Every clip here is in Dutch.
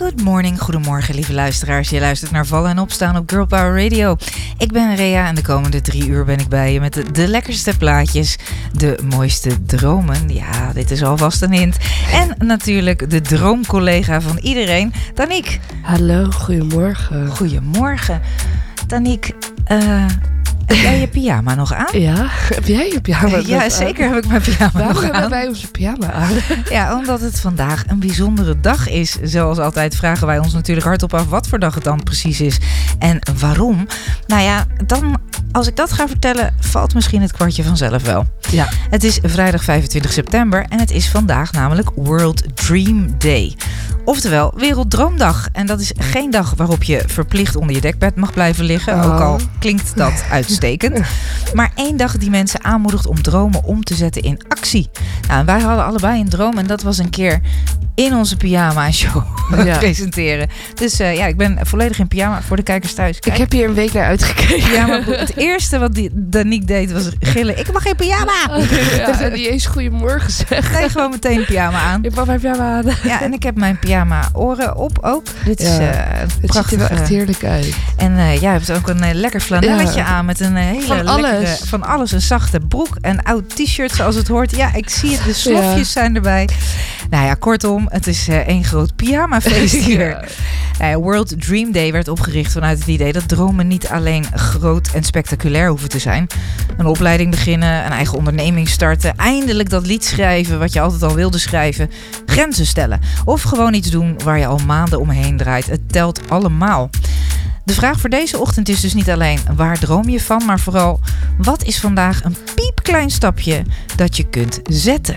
Good morning, goedemorgen lieve luisteraars. Je luistert naar Vallen en Opstaan op Girl Power Radio. Ik ben Rea en de komende 3 uur ben ik bij je met de lekkerste plaatjes, de mooiste dromen. Ja, dit is alvast een hint. En natuurlijk de droomcollega van iedereen, Danique. Hallo, goedemorgen. Goedemorgen. Danique, heb jij je pyjama nog aan? Ja, heb jij je pyjama Ja, aan? zeker heb ik mijn pyjama nog aan. Waarom hebben wij onze pyjama aan? Ja, omdat het vandaag een bijzondere dag is. Zoals altijd vragen wij ons natuurlijk hardop af wat voor dag het dan precies is. En waarom? Nou ja, dan, als ik dat ga vertellen, valt misschien het kwartje vanzelf wel. Ja. Het is vrijdag 25 september en het is vandaag namelijk World Dream Day. Oftewel Werelddroomdag. En dat is geen dag waarop je verplicht onder je dekbed mag blijven liggen. Ook al klinkt dat uitstekend. Maar 1 dag die mensen aanmoedigt om dromen om te zetten in actie. Nou, en wij hadden allebei een droom en dat was een keer in onze pyjama show presenteren. Dus ja, ik ben volledig in pyjama voor de kijkers thuis. Kijk. Ik heb hier een week naar uitgekeken. Ja, maar het eerste wat Danique deed was gillen. Ik mag geen pyjama! Ja, en niet eens goedemorgen zeggen. Nee, gewoon meteen pyjama aan. Ik mag mijn pyjama aan. Ja, en ik heb mijn pyjama oren op ook. Dit is het prachtig. ziet er wel echt heerlijk uit. En jij hebt ook een lekker flanelletje aan met een hele lekkere, van alles, een zachte broek en oud t-shirt zoals het hoort. Ja, ik zie het, de slofjes zijn erbij. Nou ja, kortom, het is één groot pyjamafeest hier. World Dream Day werd opgericht vanuit het idee dat dromen niet alleen groot en spectaculair hoeven te zijn. Een opleiding beginnen, een eigen onderneming starten, eindelijk dat lied schrijven wat je altijd al wilde schrijven, grenzen stellen. Of gewoon iets doen waar je al maanden omheen draait. Het telt allemaal. De vraag voor deze ochtend is dus niet alleen waar droom je van, maar vooral wat is vandaag een piepklein stapje dat je kunt zetten.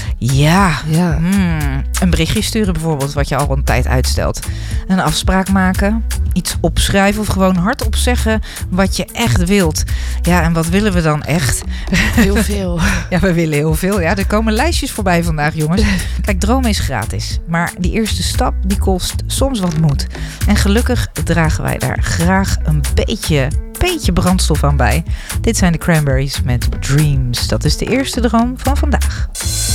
Een berichtje sturen bijvoorbeeld wat je al een tijd uitstelt. Een afspraak maken, iets opschrijven of gewoon hardop zeggen wat je echt wilt. Ja, en wat willen we dan echt? Heel veel. Ja, we willen heel veel. Ja, er komen lijstjes voorbij vandaag, jongens. Kijk, dromen is gratis. Maar die eerste stap, die kost soms wat moed. En gelukkig dragen wij daar graag een beetje brandstof aan bij. Dit zijn de Cranberries met Dreams. Dat is de eerste droom van vandaag.